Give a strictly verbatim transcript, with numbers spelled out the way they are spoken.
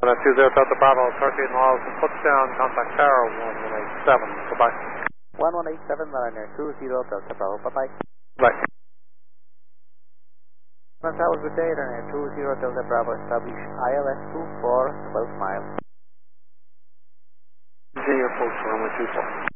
two zero Delta Bravo, thirteen miles, put down, contact tower one one eight seven, goodbye. one one eight seven, Mariner two zero Delta Bravo, bye-bye. Bye. Tower, good day, Mariner two zero Delta Bravo, establish I L S two for twelve miles. Zero, folks, one one two four.